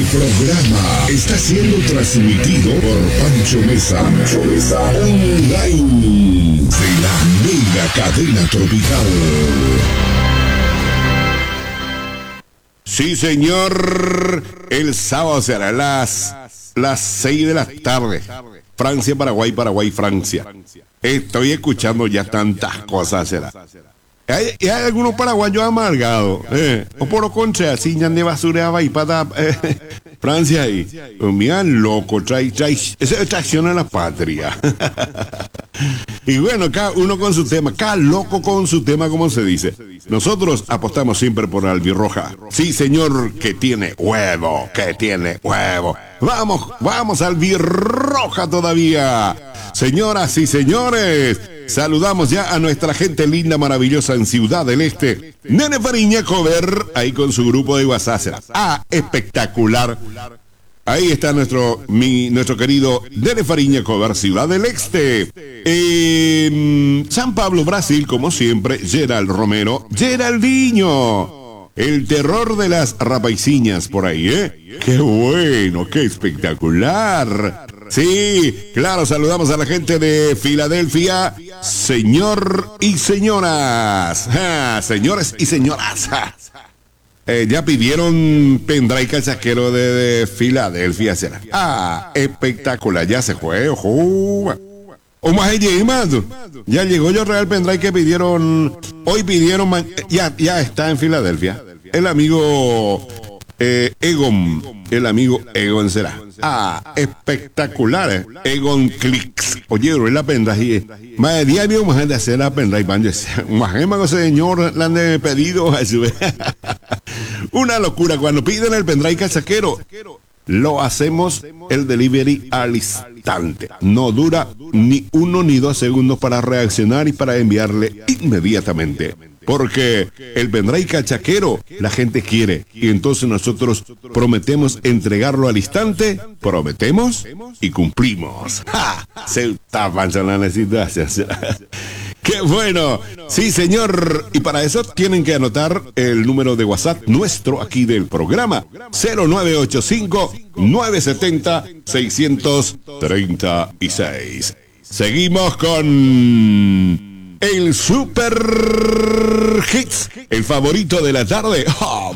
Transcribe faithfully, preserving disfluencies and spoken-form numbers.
programa está siendo transmitido por Pancho Mesa, Pancho Mesa online de la mega cadena tropical. Sí, señor. El sábado será las, las seis de la tarde. Francia, Paraguay, Paraguay, Francia. Estoy escuchando ya tantas cosas, será. Hay, hay algunos paraguayos amargados, eh, o por lo contrario, así ya de basura va y para eh, Francia ahí. Mira, loco, trae, trae, esa es traición a la patria. Y bueno, cada uno con su tema, cada loco con su tema, como se dice. Nosotros apostamos siempre por albirroja. Sí, señor, que tiene huevo, que tiene huevo. Vamos, vamos, albirroja todavía. Señoras y señores, saludamos ya a nuestra gente linda, maravillosa en Ciudad del Este. Nene Fariña Cover, ahí con su grupo de WhatsApp. Ah, espectacular. Ahí está nuestro mi, nuestro querido Nene Fariña Cover, Ciudad del Este. Eh, San Pablo, Brasil, como siempre, Gerald Romero, Geraldinho. El terror de las rapaiciñas por ahí, ¿eh? ¡Qué bueno, qué espectacular! Sí, claro, saludamos a la gente de Filadelfia, señor y señoras, ah, señores y señoras. Ah. Eh, ya pidieron pendrive cachaquero de, de Filadelfia, será. Ah, espectacular, ya se fue, ojo. O más ya llegó yo real pendrive que pidieron, hoy pidieron, ya, ya está en Filadelfia. El amigo eh, Egon, el amigo Egon será. Ah, espectacular, eh. Egon Clicks. Oye, la pendrive. Más de día mío, más de hacer la pendrive. Más de señor, la han de pedido a su vez. Una locura. Cuando piden el pendrive cachaquero, lo hacemos el delivery al instante. No dura ni uno ni dos segundos para reaccionar y para enviarle inmediatamente. Porque el pendrive cachaquero la gente quiere. Y entonces nosotros prometemos entregarlo al instante, prometemos y cumplimos. ¡Ja! Se tapan las situaciones. ¡Qué bueno! Sí, señor. Y para eso tienen que anotar el número de WhatsApp nuestro aquí del programa. cero nueve ocho cinco, nueve siete cero, seis tres seis. Seguimos con el Super Hits, el favorito de la tarde. Oh,